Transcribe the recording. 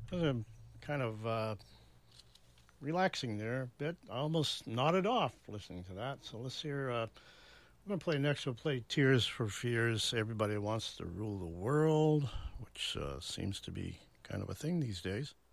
I'm kind of relaxing there a bit. I almost nodded off listening to that. So let's hear. We're going to play next. We'll play Tears for Fears. Everybody wants to rule the world, which seems to be kind of a thing these days.